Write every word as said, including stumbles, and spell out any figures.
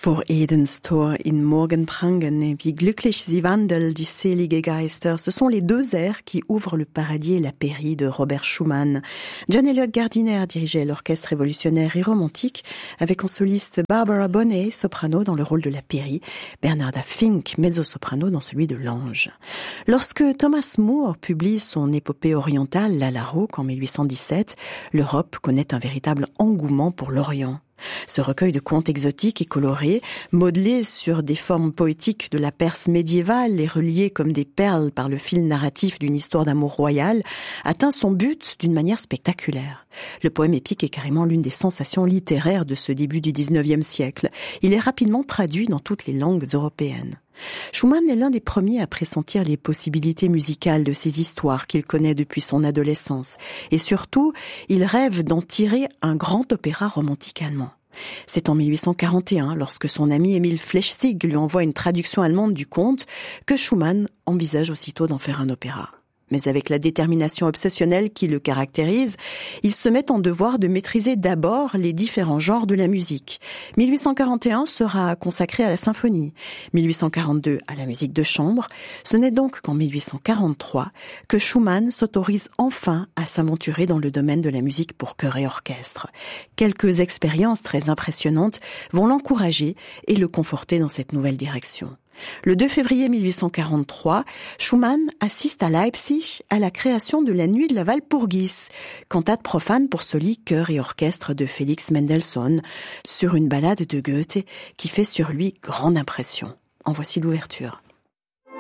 Vor Edens Tor in Morgenprangen, wie glücklich sie wandelt, die selige Geister, ce sont les deux airs qui ouvrent le paradis et la pairie de Robert Schumann. John Eliot Gardiner dirigeait l'orchestre révolutionnaire et romantique, avec en soliste Barbara Bonet, soprano dans le rôle de la pairie, Bernarda Fink, mezzo-soprano dans celui de l'ange. Lorsque Thomas Moore publie son épopée orientale, l'Alarouk, en mille huit cent dix-sept, l'Europe connaît un véritable engouement pour l'Orient. Ce recueil de contes exotiques et colorés, modelés sur des formes poétiques de la Perse médiévale et reliés comme des perles par le fil narratif d'une histoire d'amour royal, atteint son but d'une manière spectaculaire. Le poème épique est carrément l'une des sensations littéraires de ce début du dix-neuvième siècle. Il est rapidement traduit dans toutes les langues européennes. Schumann est l'un des premiers à pressentir les possibilités musicales de ces histoires qu'il connaît depuis son adolescence. Et surtout, il rêve d'en tirer un grand opéra romantique allemand. C'est en mille huit cent quarante et un, lorsque son ami Emil Flechsig lui envoie une traduction allemande du conte, que Schumann envisage aussitôt d'en faire un opéra. Mais avec la détermination obsessionnelle qui le caractérise, il se met en devoir de maîtriser d'abord les différents genres de la musique. mille huit cent quarante et un sera consacré à la symphonie, mille huit cent quarante-deux à la musique de chambre. Ce n'est donc qu'en mille huit cent quarante-trois que Schumann s'autorise enfin à s'aventurer dans le domaine de la musique pour chœur et orchestre. Quelques expériences très impressionnantes vont l'encourager et le conforter dans cette nouvelle direction. Le deux février mille huit cent quarante-trois, Schumann assiste à Leipzig à la création de la Nuit de la Walpurgis, cantate profane pour soli, chœur et orchestre de Félix Mendelssohn, sur une ballade de Goethe qui fait sur lui grande impression. En voici l'ouverture.